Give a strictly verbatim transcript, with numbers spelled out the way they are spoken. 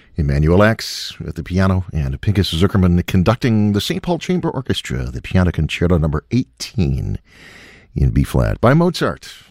Emanuel Ax at the piano and Pinchas Zuckerman conducting the Saint Paul Chamber Orchestra, the Piano Concerto number eighteen in B-flat by Mozart.